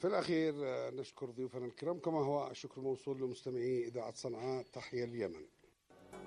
في الأخير نشكر ضيوفنا الكرام، كما هو الشكر موصول لمستمعي إذاعة صنعاء. تحيا اليمن.